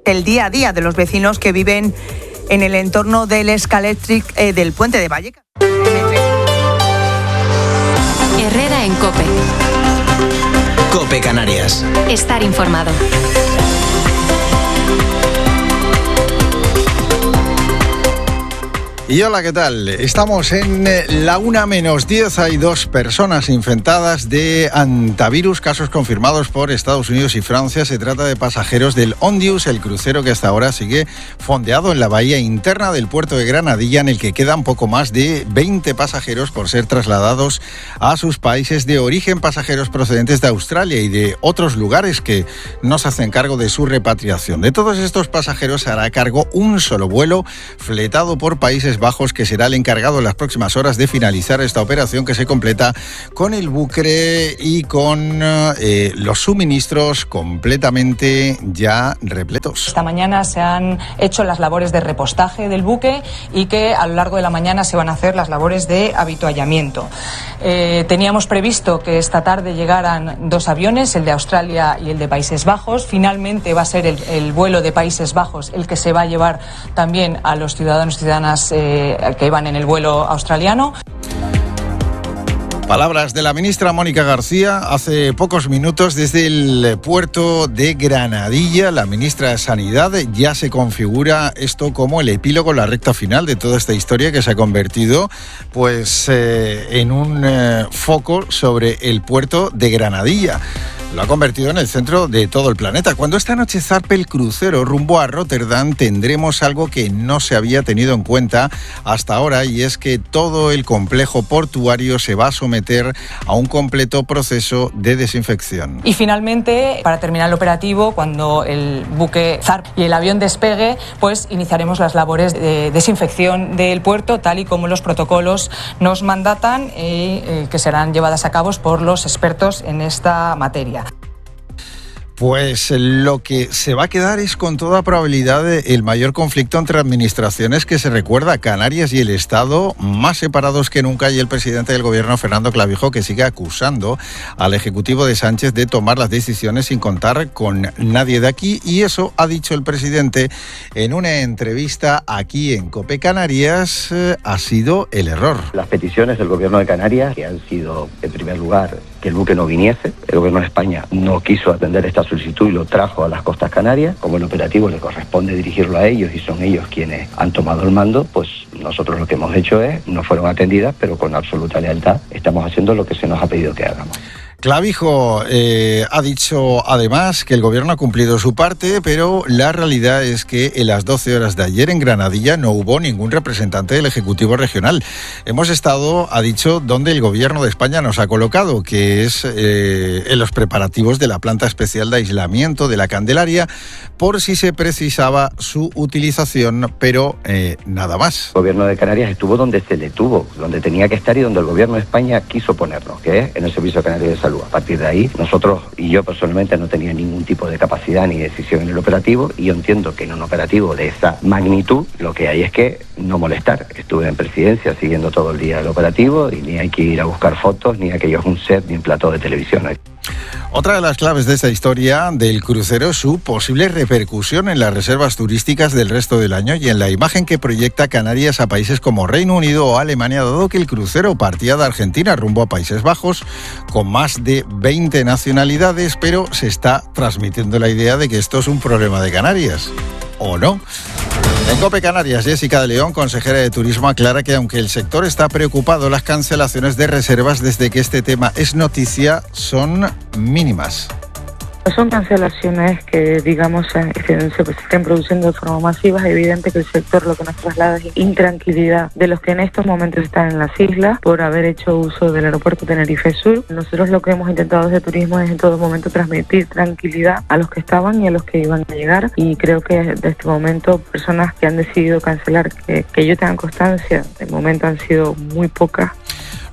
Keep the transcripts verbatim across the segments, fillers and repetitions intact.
el día a día de los vecinos que viven en el entorno del Escaléctric eh, del puente de Vallecas. Herrera en COPE. COPE Canarias. Estar informado. Y hola, ¿qué tal? Estamos en la una menos diez. Hay dos personas infectadas de hantavirus, casos confirmados por Estados Unidos y Francia. Se trata de pasajeros del Ondius, el crucero que hasta ahora sigue fondeado en la bahía interna del puerto de Granadilla, en el que quedan poco más de veinte pasajeros por ser trasladados a sus países de origen, pasajeros procedentes de Australia y de otros lugares que no se hacen cargo de su repatriación. De todos estos pasajeros se hará cargo un solo vuelo fletado por Países Bajos, que será el encargado en las próximas horas de finalizar esta operación, que se completa con el buque y con eh, los suministros completamente ya repletos. Esta mañana se han hecho las labores de repostaje del buque y que a lo largo de la mañana se van a hacer las labores de avituallamiento. Eh, teníamos previsto que esta tarde llegaran dos aviones, el de Australia y el de Países Bajos. Finalmente va a ser el, el vuelo de Países Bajos el que se va a llevar también a los ciudadanos y ciudadanas eh, que iban en el vuelo australiano. Palabras de la ministra Mónica García hace pocos minutos desde el puerto de Granadilla. La ministra de Sanidad ya se configura esto como el epílogo, la recta final de toda esta historia que se ha convertido pues eh, en un eh, foco sobre el puerto de Granadilla. Lo ha convertido en el centro de todo el planeta. Cuando esta noche zarpe el crucero rumbo a Rotterdam, tendremos algo que no se había tenido en cuenta hasta ahora, y es que todo el complejo portuario se va a someter a un completo proceso de desinfección. Y finalmente, para terminar el operativo, cuando el buque zarpe y el avión despegue, pues iniciaremos las labores de desinfección del puerto, tal y como los protocolos nos mandatan, y eh, que serán llevadas a cabo por los expertos en esta materia. Pues lo que se va a quedar es con toda probabilidad el mayor conflicto entre administraciones que se recuerda. Canarias y el Estado más separados que nunca, y el presidente del gobierno, Fernando Clavijo, que sigue acusando al ejecutivo de Sánchez de tomar las decisiones sin contar con nadie de aquí, y eso ha dicho el presidente en una entrevista aquí en COPE Canarias, eh, ha sido el error. Las peticiones del gobierno de Canarias, que han sido, en primer lugar, que el buque no viniese. El gobierno de España no quiso atender esta solicitud y lo trajo a las costas canarias. Como el operativo le corresponde dirigirlo a ellos y son ellos quienes han tomado el mando, pues nosotros lo que hemos hecho es, no fueron atendidas, pero con absoluta lealtad estamos haciendo lo que se nos ha pedido que hagamos. Clavijo eh, ha dicho además que el gobierno ha cumplido su parte, pero la realidad es que en las doce horas de ayer en Granadilla no hubo ningún representante del Ejecutivo Regional. Hemos estado, ha dicho, donde el gobierno de España nos ha colocado, que es eh, en los preparativos de la planta especial de aislamiento de la Candelaria, por si se precisaba su utilización, pero eh, nada más. El gobierno de Canarias estuvo donde se le tuvo, donde tenía que estar y donde el gobierno de España quiso ponernos, que es en el Servicio Canario de Salud. A partir de ahí, nosotros y yo personalmente no tenía ningún tipo de capacidad ni decisión en el operativo, y yo entiendo que en un operativo de esa magnitud lo que hay es que no molestar. Estuve en presidencia siguiendo todo el día el operativo y ni hay que ir a buscar fotos, ni aquello es un set, ni un plató de televisión. Otra de las claves de esta historia del crucero es su posible repercusión en las reservas turísticas del resto del año y en la imagen que proyecta Canarias a países como Reino Unido o Alemania, dado que el crucero partía de Argentina rumbo a Países Bajos con más de veinte nacionalidades, pero se está transmitiendo la idea de que esto es un problema de Canarias. ¿O no? En COPE Canarias, Jessica de León, consejera de Turismo, aclara que aunque el sector está preocupado, las cancelaciones de reservas desde que este tema es noticia son mínimas. Son cancelaciones que, digamos, se, se estén produciendo de forma masiva. Es evidente que el sector lo que nos traslada es intranquilidad de los que en estos momentos están en las islas por haber hecho uso del aeropuerto Tenerife Sur. Nosotros lo que hemos intentado desde Turismo es en todo momento transmitir tranquilidad a los que estaban y a los que iban a llegar, y creo que de este momento personas que han decidido cancelar, que, que yo tenga constancia, de momento han sido muy pocas.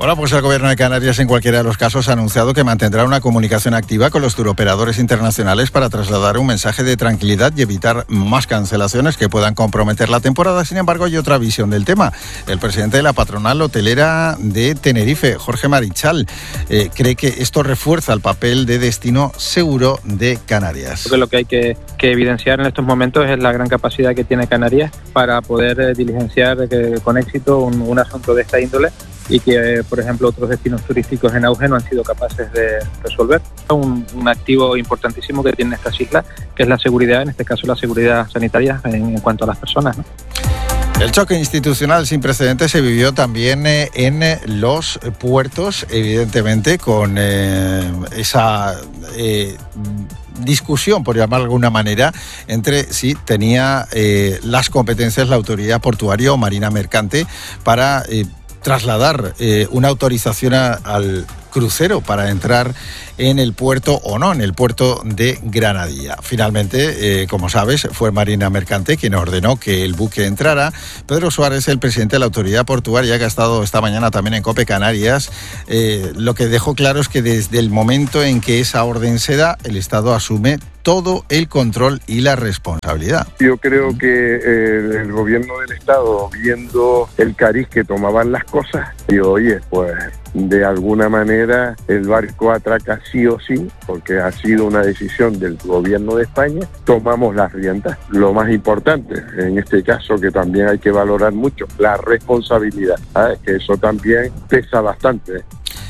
Bueno, pues el Gobierno de Canarias, en cualquiera de los casos, ha anunciado que mantendrá una comunicación activa con los turoperadores internacionales para trasladar un mensaje de tranquilidad y evitar más cancelaciones que puedan comprometer la temporada. Sin embargo, hay otra visión del tema. El presidente de la patronal hotelera de Tenerife, Jorge Marichal, eh, cree que esto refuerza el papel de destino seguro de Canarias. Creo que lo que hay que, que evidenciar en estos momentos es la gran capacidad que tiene Canarias para poder eh, diligenciar eh, con éxito un, un asunto de esta índole, y que, por ejemplo, otros destinos turísticos en auge no han sido capaces de resolver. Un, un activo importantísimo que tienen estas islas, que es la seguridad, en este caso la seguridad sanitaria en, en cuanto a las personas, ¿no? El choque institucional sin precedentes se vivió también eh, en eh, los puertos, evidentemente, con eh, esa eh, discusión, por llamarlo de alguna manera, entre si tenía eh, las competencias la autoridad portuaria o marina mercante para Eh, trasladar eh, una autorización a, al crucero para entrar en el puerto o no, en el puerto de Granadilla. Finalmente, eh, como sabes, fue Marina Mercante quien ordenó que el buque entrara. Pedro Suárez, el presidente de la autoridad portuaria, que ha estado esta mañana también en COPE Canarias, eh, lo que dejó claro es que desde el momento en que esa orden se da, el Estado asume todo el control y la responsabilidad. Yo creo que eh, el gobierno del Estado, viendo el cariz que tomaban las cosas, y oye, pues de alguna manera el barco atraca sí o sí, porque ha sido una decisión del gobierno de España, tomamos las riendas. Lo más importante, en este caso, que también hay que valorar mucho, la responsabilidad, ¿sabes? Que eso también pesa bastante.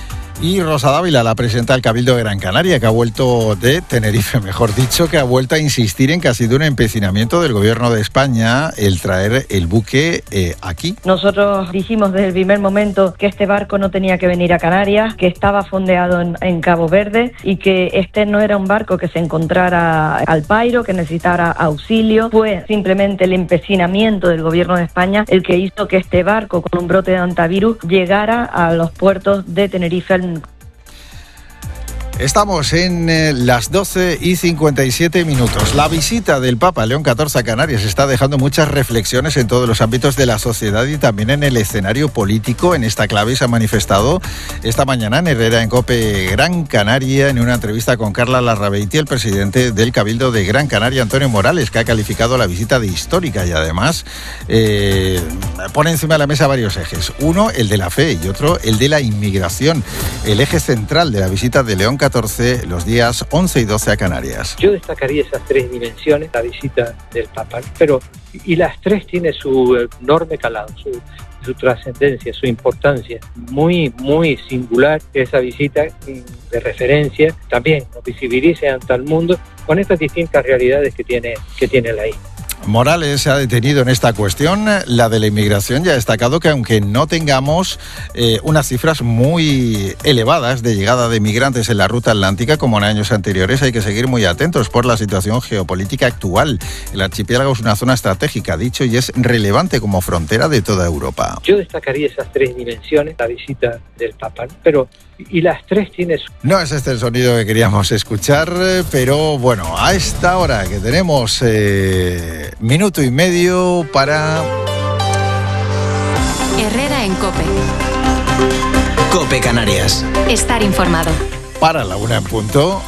Y Rosa Dávila, la presidenta del Cabildo de Gran Canaria, que ha vuelto de Tenerife, mejor dicho, que ha vuelto a insistir en que ha sido un empecinamiento del gobierno de España el traer el buque eh, aquí. Nosotros dijimos desde el primer momento que este barco no tenía que venir a Canarias, que estaba fondeado en, en Cabo Verde y que este no era un barco que se encontrara al pairo, que necesitara auxilio. Fue simplemente el empecinamiento del gobierno de España el que hizo que este barco con un brote de hantavirus llegara a los puertos de Tenerife. Estamos en eh, las doce y cincuenta y siete minutos. La visita del Papa León catorce a Canarias está dejando muchas reflexiones en todos los ámbitos de la sociedad y también en el escenario político. En esta clave se ha manifestado esta mañana en Herrera, en COPE Gran Canaria, en una entrevista con Carla Larrabeiti, el presidente del Cabildo de Gran Canaria, Antonio Morales, que ha calificado la visita de histórica y además eh, pone encima de la mesa varios ejes. Uno, el de la fe, y otro, el de la inmigración. El eje central de la visita de León catorce los días once y doce a Canarias. Yo destacaría esas tres dimensiones, la visita del Papa, pero y las tres tienen su enorme calado, su, su trascendencia, su importancia, muy, muy singular esa visita de referencia, también nos visibiliza ante el mundo con estas distintas realidades que tiene, que tiene la isla. Morales se ha detenido en esta cuestión, la de la inmigración, y ha destacado que aunque no tengamos eh, unas cifras muy elevadas de llegada de migrantes en la ruta atlántica como en años anteriores, hay que seguir muy atentos por la situación geopolítica actual. El archipiélago es una zona estratégica, ha dicho, y es relevante como frontera de toda Europa. Yo destacaría esas tres dimensiones, la visita del Papa, pero y las tres tienen su... No es este el sonido que queríamos escuchar, pero bueno, a esta hora que tenemos eh, minuto y medio para... Herrera en COPE. COPE Canarias. Estar informado. Para la una en punto.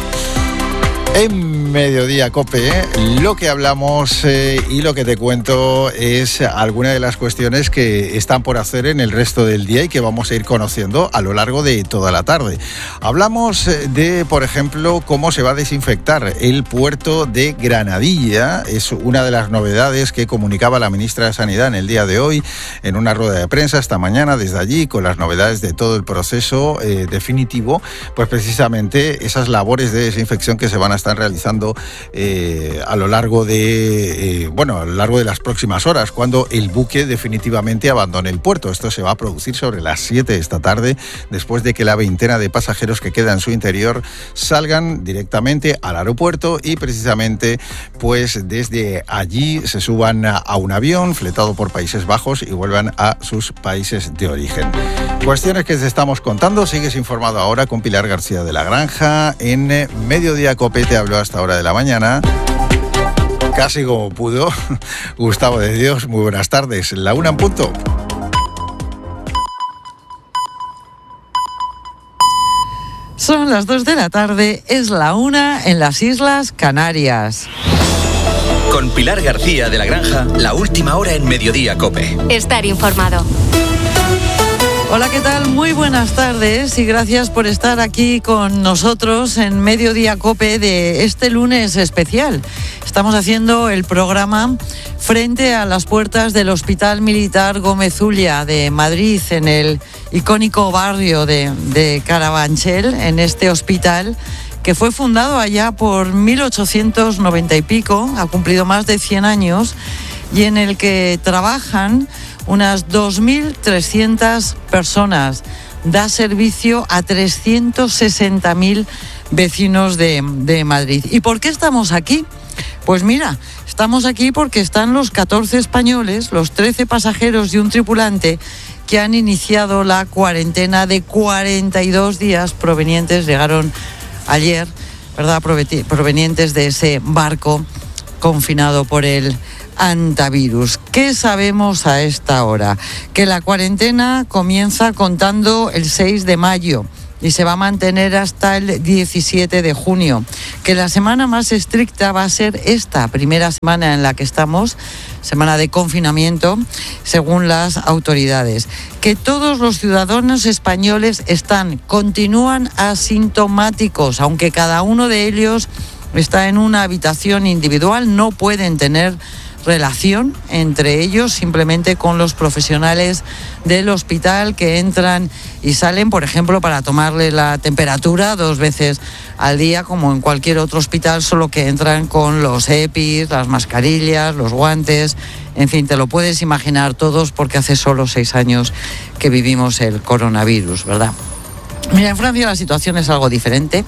En Mediodía COPE, lo que hablamos eh, y lo que te cuento es alguna de las cuestiones que están por hacer en el resto del día y que vamos a ir conociendo a lo largo de toda la tarde. Hablamos de, por ejemplo, cómo se va a desinfectar el puerto de Granadilla. Es una de las novedades que comunicaba la ministra de Sanidad en el día de hoy en una rueda de prensa esta mañana desde allí, con las novedades de todo el proceso eh, definitivo, pues precisamente esas labores de desinfección que se van a estar realizando Eh, a lo largo de eh, bueno a lo largo de las próximas horas, cuando el buque definitivamente abandone el puerto. Esto se va a producir sobre las siete de esta tarde, después de que la veintena de pasajeros que queda en su interior salgan directamente al aeropuerto y precisamente pues desde allí se suban a un avión fletado por Países Bajos y vuelvan a sus países de origen. Cuestiones que te estamos contando. Sigues informado ahora con Pilar García de la Granja en Mediodía COPE. Te habló hasta hora de la mañana, casi como pudo, Gustavo de Dios. Muy buenas tardes, la una en punto. Son las dos de la tarde, es la una en las Islas Canarias. Con Pilar García de la Granja, la última hora en Mediodía COPE. Estar informado. Hola, ¿qué tal? Muy buenas tardes y gracias por estar aquí con nosotros en Mediodía COPE de este lunes especial. Estamos haciendo el programa frente a las puertas del Hospital Militar Gómez Ulla de Madrid, en el icónico barrio de, de Carabanchel, en este hospital que fue fundado allá por mil ochocientos noventa y pico, ha cumplido más de cien años, y en el que trabajan unas dos mil trescientas personas. Da servicio a trescientos sesenta mil vecinos de, de Madrid. ¿Y por qué estamos aquí? Pues mira, estamos aquí porque están los catorce españoles, los trece pasajeros y un tripulante que han iniciado la cuarentena de cuarenta y dos días provenientes, llegaron ayer, ¿verdad?, provenientes de ese barco confinado por el antivirus. ¿Qué sabemos a esta hora? Que la cuarentena comienza contando el seis de mayo y se va a mantener hasta el diecisiete de junio. Que la semana más estricta va a ser esta primera semana en la que estamos, semana de confinamiento, según las autoridades. Que todos los ciudadanos españoles están, continúan asintomáticos, aunque cada uno de ellos está en una habitación individual, no pueden tener relación entre ellos, simplemente con los profesionales del hospital que entran y salen, por ejemplo, para tomarle la temperatura dos veces al día, como en cualquier otro hospital, solo que entran con los EPIs, las mascarillas, los guantes, en fin, te lo puedes imaginar todos, porque hace solo seis años que vivimos el coronavirus, ¿verdad? Mira, en Francia la situación es algo diferente.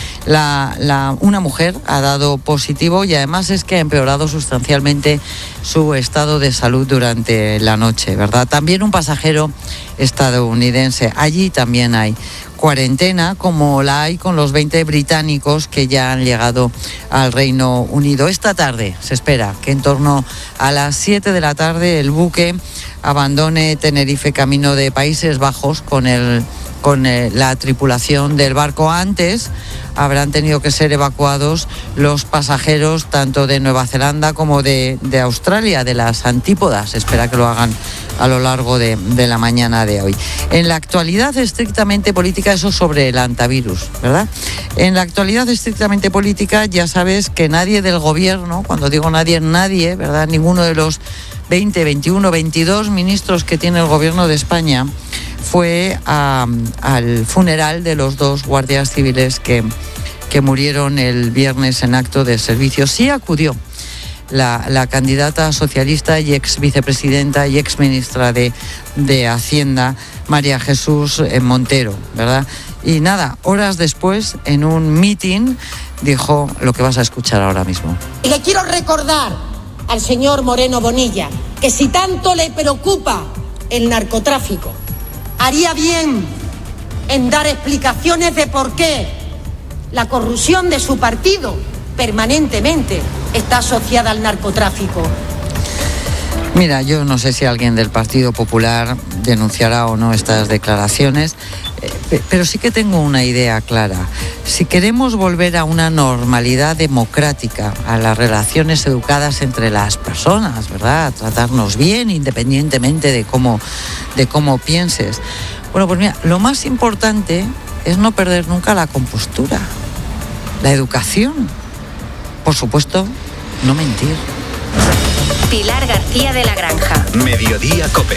La, la, una mujer ha dado positivo y además es que ha empeorado sustancialmente su estado de salud durante la noche, ¿verdad? También un pasajero estadounidense. Allí también hay cuarentena, como la hay con los veinte británicos que ya han llegado al Reino Unido. Esta tarde se espera que en torno a las siete de la tarde el buque abandone Tenerife camino de Países Bajos con el con eh, la tripulación del barco. Antes habrán tenido que ser evacuados los pasajeros tanto de Nueva Zelanda como de, de Australia, de las antípodas. Se espera que lo hagan a lo largo de, de la mañana de hoy. En la actualidad estrictamente política, eso sobre el antivirus, ¿verdad? En la actualidad estrictamente política, ya sabes que nadie del gobierno, cuando digo nadie, nadie, ¿verdad?, ninguno de los veinte, veintiuno, veintidós ministros que tiene el gobierno de España fue a, al funeral de los dos guardias civiles que, que murieron el viernes en acto de servicio. Sí acudió la, la candidata socialista y ex vicepresidenta y ex ministra de, de Hacienda, María Jesús Montero, ¿verdad? Y nada, horas después, en un mitin, dijo lo que vas a escuchar ahora mismo. Y le quiero recordar al señor Moreno Bonilla que si tanto le preocupa el narcotráfico, haría bien en dar explicaciones de por qué la corrupción de su partido permanentemente está asociada al narcotráfico. Mira, yo no sé si alguien del Partido Popular denunciará o no estas declaraciones, eh, pero sí que tengo una idea clara. Si queremos volver a una normalidad democrática, a las relaciones educadas entre las personas, ¿verdad?, a tratarnos bien independientemente de cómo, de cómo pienses, bueno, pues mira, lo más importante es no perder nunca la compostura, la educación, por supuesto, no mentir. Pilar García de la Granja. Mediodía COPE.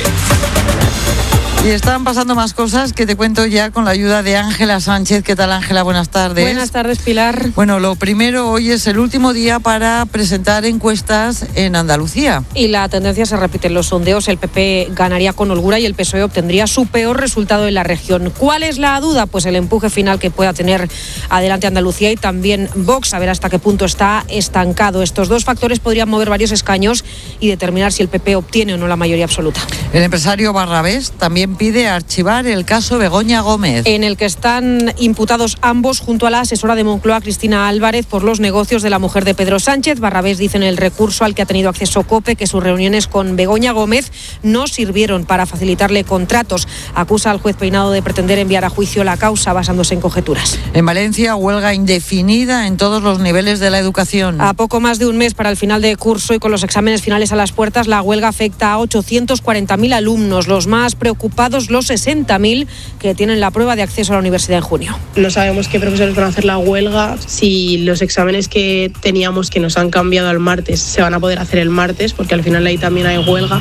Y están pasando más cosas que te cuento ya con la ayuda de Ángela Sánchez. ¿Qué tal, Ángela? Buenas tardes. Buenas tardes, Pilar. Bueno, lo primero, hoy es el último día para presentar encuestas en Andalucía. Y la tendencia se repite en los sondeos. El P P ganaría con holgura y el P S O E obtendría su peor resultado en la región. ¿Cuál es la duda? Pues el empuje final que pueda tener adelante Andalucía y también Vox, a ver hasta qué punto está estancado. Estos dos factores podrían mover varios escaños y determinar si el P P obtiene o no la mayoría absoluta. El empresario Barrabés también impide archivar el caso Begoña Gómez. En el que están imputados ambos junto a la asesora de Moncloa, Cristina Álvarez, por los negocios de la mujer de Pedro Sánchez. Barrabés dice en el recurso al que ha tenido acceso COPE que sus reuniones con Begoña Gómez no sirvieron para facilitarle contratos. Acusa al juez Peinado de pretender enviar a juicio la causa basándose en conjeturas. En Valencia, huelga indefinida en todos los niveles de la educación. A poco más de un mes para el final de curso y con los exámenes finales a las puertas, la huelga afecta a ochocientos cuarenta mil alumnos. Los más preocupados, los sesenta mil que tienen la prueba de acceso a la universidad en junio. No sabemos qué profesores van a hacer la huelga, si los exámenes que teníamos que nos han cambiado al martes se van a poder hacer el martes, porque al final ahí también hay huelga.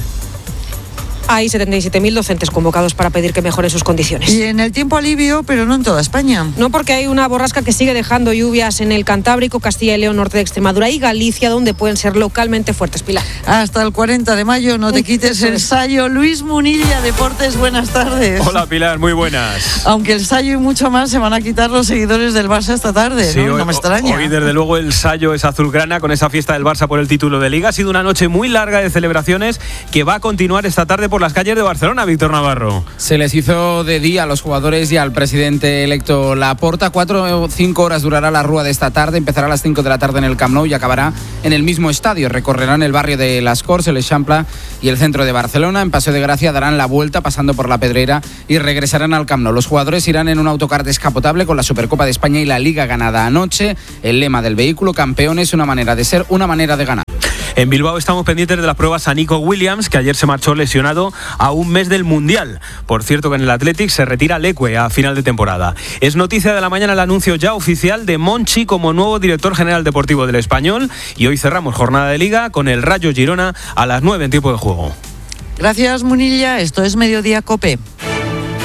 Hay setenta y siete mil docentes convocados para pedir que mejoren sus condiciones. Y en el tiempo alivio, pero no en toda España. No, porque hay una borrasca que sigue dejando lluvias en el Cantábrico, Castilla y León, norte de Extremadura y Galicia, donde pueden ser localmente fuertes. Pilar. Hasta el cuarenta de mayo, no te quites el Sayo. Luis Munilla, Deportes, buenas tardes. Hola Pilar, muy buenas. Aunque el Sayo y mucho más se van a quitar los seguidores del Barça esta tarde, sí, ¿no? Hoy, no me extraña. Hoy desde luego el Sayo es azulgrana con esa fiesta del Barça por el título de Liga. Ha sido una noche muy larga de celebraciones que va a continuar esta tarde por las calles de Barcelona. Víctor Navarro. Se les hizo de día a los jugadores y al presidente electo Laporta. Cuatro o cinco horas durará la rúa de esta tarde. Empezará a las cinco de la tarde en el Camp Nou y acabará en el mismo estadio. Recorrerán el barrio de Las Corts, el Eixample y el centro de Barcelona. En Paseo de Gracia darán la vuelta pasando por la Pedrera y regresarán al Camp Nou. Los jugadores irán en un autocar descapotable con la Supercopa de España y la Liga ganada anoche. El lema del vehículo: campeones, una manera de ser, una manera de ganar. En Bilbao estamos pendientes de las pruebas a Nico Williams, que ayer se marchó lesionado a un mes del Mundial. Por cierto, que en el Athletic se retira Leque a final de temporada. Es noticia de la mañana el anuncio ya oficial de Monchi como nuevo director general deportivo del Español. Y hoy cerramos jornada de Liga con el Rayo Girona a las nueve en tiempo de juego. Gracias, Munilla. Esto es Mediodía COPE.